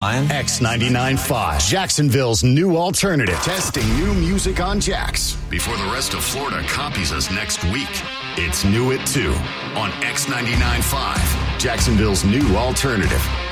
X99.5, Jacksonville's new alternative. Testing new music on Jax before the rest of Florida copies us next week. It's New at 2 on X99.5, Jacksonville's new alternative.